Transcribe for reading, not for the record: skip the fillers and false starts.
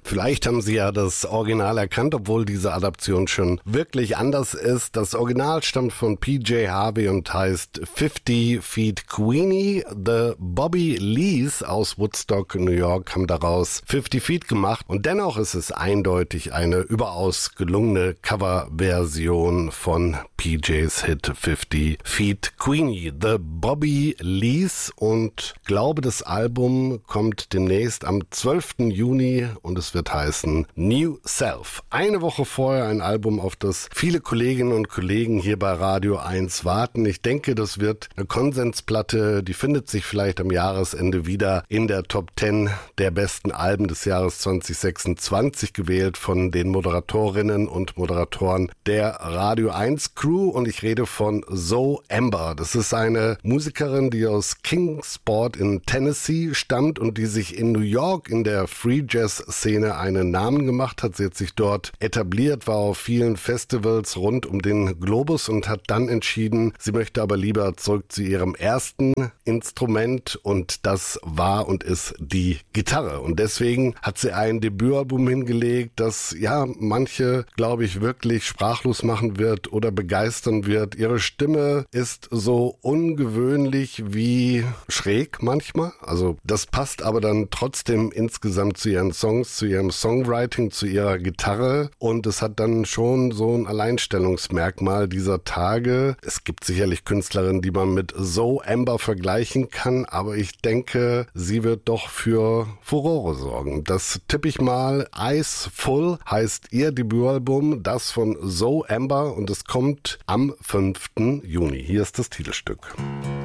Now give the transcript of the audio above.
Vielleicht haben Sie ja das Original erkannt, obwohl diese Adaption schon wirklich anders ist. Das Original stammt von PJ Harvey und heißt 50 Feet Queenie. The Bobby Lees aus Woodstock, New York, haben daraus 50 Feet gemacht. Und dennoch ist es eindeutig eine überaus gelungene Coverversion von PJs Hit 50 Feet Queenie. The Bobby Lees, und glaube, das Album kommt demnächst am 12. Juni und es wird heißen New Self. Eine Woche vorher ein Album, auf das viele Kolleginnen und Kollegen hier bei Radio 1 warten. Ich denke, das wird eine Konsensplatte, die findet sich vielleicht am Jahresende wieder in der Top 10 der besten Alben des Jahres 2026 gewählt von den Moderatorinnen und Moderatoren der Radio 1 Crew, und ich rede von Zoe Amber. Das ist eine Musikerin, die aus Kingsport in Tennessee stammt und die sich in New York in der Free Jazz Szene einen Namen gemacht hat. Sie hat sich dort etabliert, war auf vielen Festivals rund um den Globus und hat dann entschieden, sie möchte aber lieber zurück zu ihrem ersten Instrument, und das war und ist die Gitarre. Und deswegen hat sie ein Debütalbum hingelegt, das ja manche, glaube ich, wirklich sprachlos machen wird oder begeistern wird. Ihre Stimme ist so ungewöhnlich wie schräg manchmal. Also das passt aber dann trotzdem insgesamt zu ihren Songs, zu ihrem Songwriting, zu ihrer Gitarre, und es hat dann schon so ein Alleinstellungsmerkmal dieser Tage. Es gibt sicherlich Künstlerinnen, die man mit Zoe Amber vergleichen kann, aber ich denke, sie wird doch für Furore sorgen. Das tippe ich mal. Eyes Full heißt ihr Debütalbum, das von Zoe Amber, und es kommt am 5. Juni. Hier ist das Titelstück.